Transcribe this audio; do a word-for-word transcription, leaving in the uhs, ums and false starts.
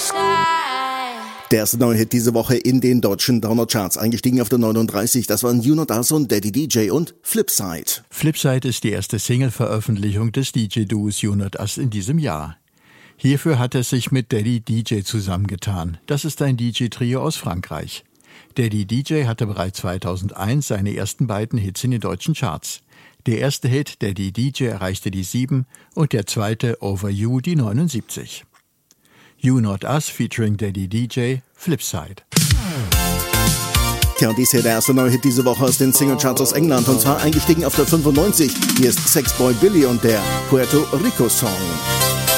Der erste neue Hit diese Woche in den deutschen Download-Charts. Eingestiegen auf der neununddreißig, das waren You Not Us und Daddy D J und Flipside. Flipside ist die erste Single-Veröffentlichung des D J-Duos You Not Us in diesem Jahr. Hierfür hat er sich mit Daddy D J zusammengetan. Das ist ein D J-Trio aus Frankreich. Daddy D J hatte bereits zweitausendeins seine ersten beiden Hits in den deutschen Charts. Der erste Hit, Daddy D J, erreichte die sieben und der zweite, Over You, die neunundsiebzig. You Not Us featuring Daddy D J, Flipside. Tja, und dies hier der erste neue Hit diese Woche aus den Single-Charts aus England und zwar eingestiegen auf der fünfundneunzig. Hier ist Sexboy Billy und der Puerto Rico Song.